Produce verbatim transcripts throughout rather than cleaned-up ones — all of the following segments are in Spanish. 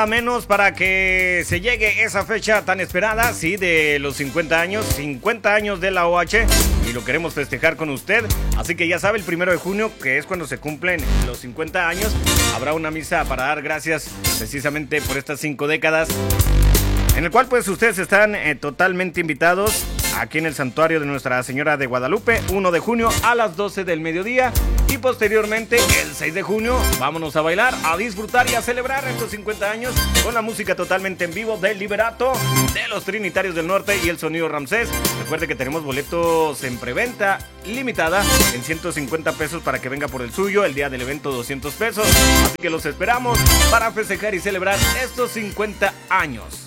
nada menos para que se llegue esa fecha tan esperada, sí, de los cincuenta años, cincuenta años de la O H, y lo queremos festejar con usted. Así que ya sabe, el primero de junio, que es cuando se cumplen los cincuenta años, habrá una misa para dar gracias precisamente por estas cinco décadas, en el cual pues ustedes están eh, totalmente invitados aquí en el santuario de Nuestra Señora de Guadalupe, primero de junio a las doce del mediodía, y posteriormente el seis de junio vámonos a bailar, a disfrutar y a celebrar estos cincuenta años con la música totalmente en vivo del Liberato, de los Trinitarios del Norte y el Sonido Ramsés. Recuerde que tenemos boletos en preventa limitada en ciento cincuenta pesos para que venga por el suyo, el día del evento doscientos pesos, así que los esperamos para festejar y celebrar estos cincuenta años.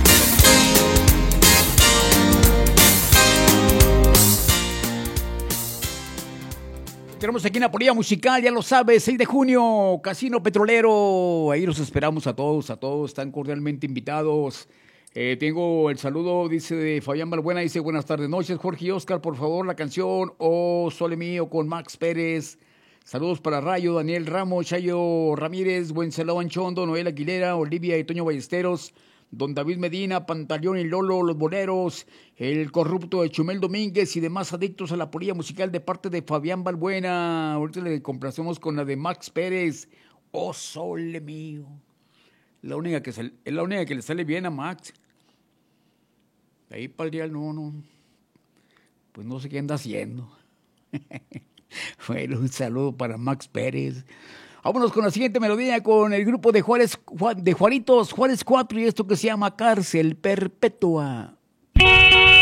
Tenemos aquí en la polilla musical, ya lo sabes, seis de junio, Casino Petrolero. Ahí los esperamos a todos, a todos, están cordialmente invitados. Eh, tengo el saludo, dice de Fabián Balbuena, dice buenas tardes, noches, Jorge y Oscar, por favor, la canción Oh Sole Mío con Max Pérez. Saludos para Rayo, Daniel Ramos, Chayo Ramírez, Wenceslao Anchondo, Noel Aguilera, Olivia y Toño Ballesteros, Don David Medina, Pantaleón y Lolo, Los Boleros, el corrupto de Chumel Domínguez y demás adictos a la polilla musical de parte de Fabián Balbuena. Ahorita le complacemos con la de Max Pérez, Oh Sole Mío. La única que sale, es la única que le sale bien a Max. Ahí para el día no, no. Pues no sé qué anda haciendo. Bueno, un saludo para Max Pérez. Vámonos con la siguiente melodía con el grupo de Juárez, de Juaritos, Juárez cuatro y esto que se llama Cárcel Perpetua.